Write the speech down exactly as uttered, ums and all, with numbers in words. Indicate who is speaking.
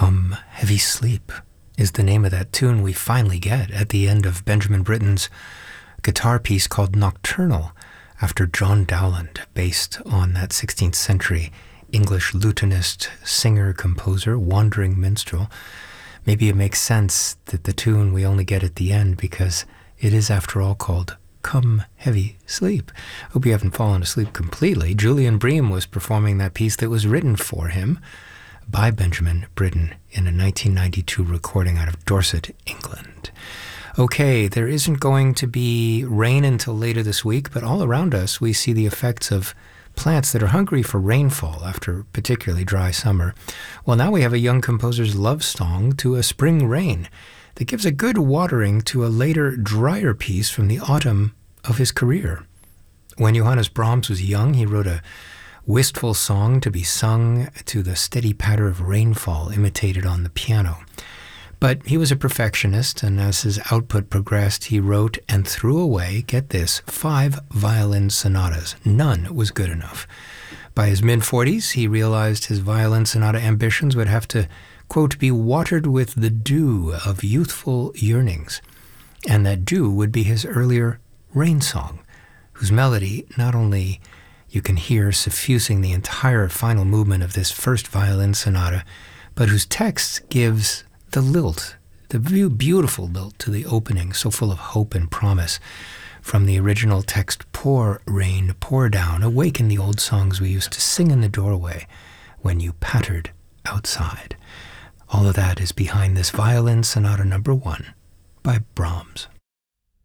Speaker 1: Come Heavy Sleep is the name of that tune we finally get at the end of Benjamin Britten's guitar piece called Nocturnal, after John Dowland, based on that sixteenth century English lutenist, singer, composer, wandering minstrel. Maybe it makes sense that the tune we only get at the end because it is, after all, called Come Heavy Sleep. Hope you haven't fallen asleep completely. Julian Bream was performing that piece that was written for him by Benjamin Britten in a nineteen ninety-two recording out of Dorset, England. Okay, there isn't going to be rain until later this week, but all around us we see the effects of plants that are hungry for rainfall after a particularly dry summer. Well, now we have a young composer's love song to a spring rain that gives a good watering to a later, drier piece from the autumn of his career. When Johannes Brahms was young, he wrote a wistful song to be sung to the steady patter of rainfall imitated on the piano. But he was a perfectionist, and as his output progressed, he wrote and threw away, get this, five violin sonatas. None was good enough. By his mid-forties, he realized his violin sonata ambitions would have to, quote, be watered with the dew of youthful yearnings, and that dew would be his earlier Rain Song, whose melody not only you can hear suffusing the entire final movement of this first violin sonata, but whose text gives the lilt, the beautiful lilt to the opening, so full of hope and promise. From the original text, pour, rain, pour down, awaken the old songs we used to sing in the doorway when you pattered outside. All of that is behind this violin sonata number one by Brahms.